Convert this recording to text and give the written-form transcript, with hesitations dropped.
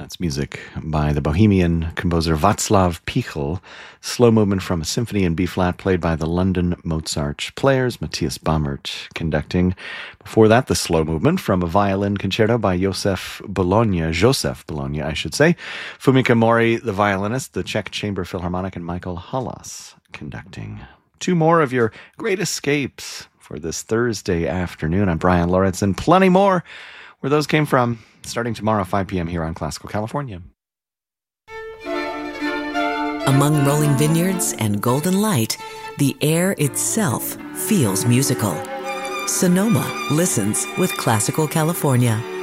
That's music by the Bohemian composer Václav Pichl, slow movement from a symphony in B-flat played by the London Mozart Players, Matthias Baumert conducting. Before that, the slow movement from a violin concerto by Josef Bologna, I should say. Fumika Mori, the violinist, the Czech Chamber Philharmonic, and Michael Hallas conducting. Two more of your great escapes for this Thursday afternoon. I'm Brian Lawrence, and plenty more where those came from, starting tomorrow, 5 p.m. here on Classical California. Among rolling vineyards and golden light, the air itself feels musical. Sonoma listens with Classical California.